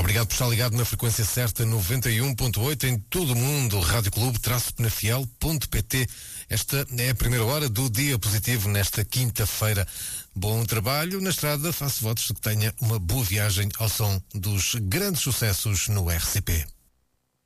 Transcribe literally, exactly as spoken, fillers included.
Obrigado por estar ligado na frequência certa noventa e um ponto oito em todo o mundo. Rádio Clube penafiel ponto pt. Esta é a primeira hora do Dia Positivo nesta quinta-feira. Bom trabalho na estrada. Faço votos de que tenha uma boa viagem ao som dos grandes sucessos no R C P.